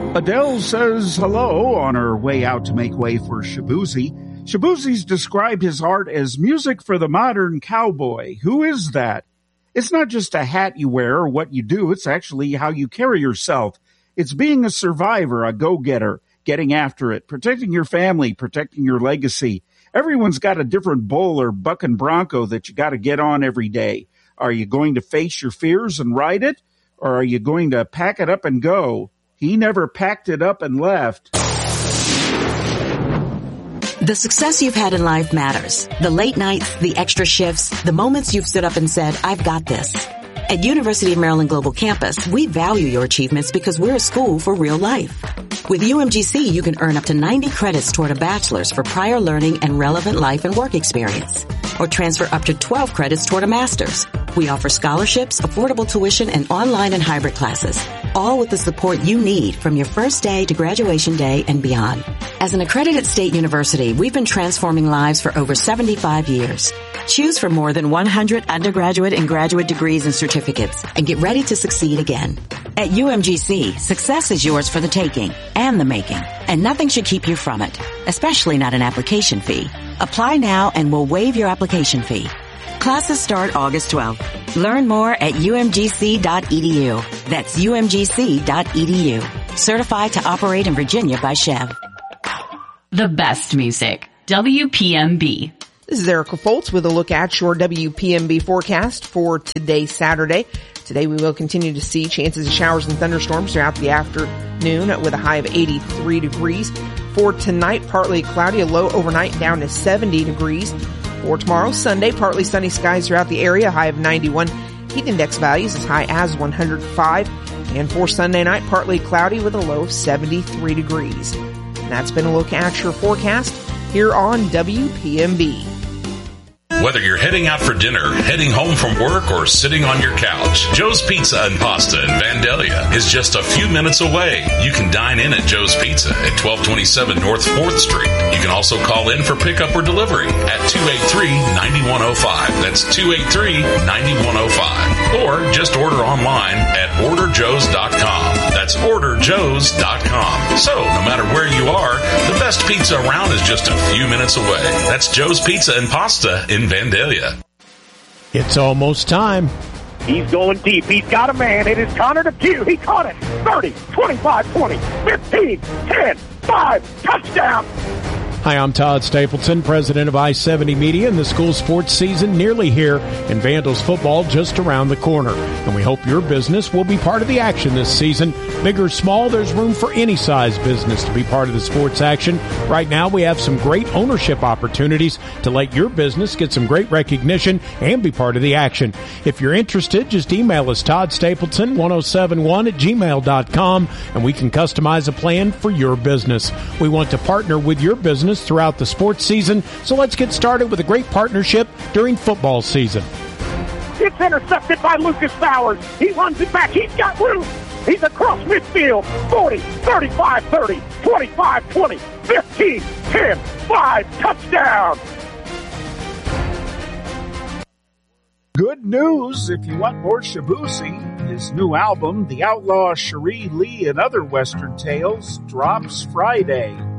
Adele says hello on her way out to make way for Shabuzi. Shabuzi's described his art as music for the modern cowboy. Who is that? It's not just a hat you wear or what you do. It's actually how you carry yourself. It's being a survivor, a go-getter, getting after it, protecting your family, protecting your legacy. Everyone's got a different bull or bucking bronco that you got to get on every day. Are you going to face your fears and ride it? Or are you going to pack it up and go? He never packed it up and left. The success you've had in life matters. The late nights, the extra shifts, the moments you've stood up and said, I've got this. At University of Maryland Global Campus, we value your achievements because we're a school for real life. With UMGC, you can earn up to 90 credits toward a bachelor's for prior learning and relevant life and work experience, or transfer up to 12 credits toward a master's. We offer scholarships, affordable tuition, and online and hybrid classes, all with the support you need from your first day to graduation day and beyond. As an accredited state university, we've been transforming lives for over 75 years. Choose from more than 100 undergraduate and graduate degrees and certificates and get ready to succeed again. At UMGC, success is yours for the taking and the making, and nothing should keep you from it, especially not an application fee. Apply now and we'll waive your application fee. Classes start August 12th. Learn more at umgc.edu. That's umgc.edu. Certified to operate in Virginia by Chev. The best music. WPMB. This is Erica Foltz with a look at your WPMB forecast for today, Saturday. Today we will continue to see chances of showers and thunderstorms throughout the afternoon with a high of 83 degrees. For tonight, partly cloudy, a low overnight down to 70 degrees. For tomorrow, Sunday, partly sunny skies throughout the area, a high of 91. Heat index values as high as 105. And for Sunday night, partly cloudy with a low of 73 degrees. And that's been a look at your forecast here on WPMB. Whether you're heading out for dinner, heading home from work, or sitting on your couch, Joe's Pizza and Pasta in Vandalia is just a few minutes away. You can dine in at Joe's Pizza at 1227 North 4th Street. You can also call in for pickup or delivery at 283-9105. That's 283-9105. Or just order online at orderjoes.com. That's orderjoes.com. So, no matter where you are, the best pizza around is just a few minutes away. That's Joe's Pizza and Pasta in Vandalia. It's almost time. He's going deep. He's got a man. It is Connor DePew. He caught it. 30, 25, 20, 15, 10, 5. Touchdown. Hi, I'm Todd Stapleton, president of I-70 Media, and the school sports season nearly here, and Vandals football just around the corner. And we hope your business will be part of the action this season. Big or small, there's room for any size business to be part of the sports action. Right now, we have some great ownership opportunities to let your business get some great recognition and be part of the action. If you're interested, just email us, toddstapleton1071@gmail.com, and we can customize a plan for your business. We want to partner with your business throughout the sports season, so let's get started with a great partnership during football season. It's intercepted by Lucas Bowers. He runs it back. He's got room. He's across midfield. 40, 35, 30, 25, 20, 15, 10, 5. Touchdown. Good news if you want more Shabuzi. His new album, The Outlaw Cherie Lee and Other Western Tales, drops Friday.